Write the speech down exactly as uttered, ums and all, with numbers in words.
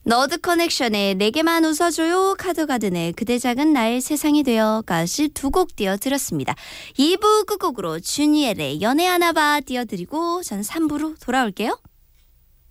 너드 커넥션의 내게만 웃어줘요, 카드가든의 그대 작은 나의 세상이 되어까지 두 곡 띄워드렸습니다. 이 부 끝곡으로 주니엘의 연애 하나봐 띄워드리고 전 삼 부로 돌아올게요.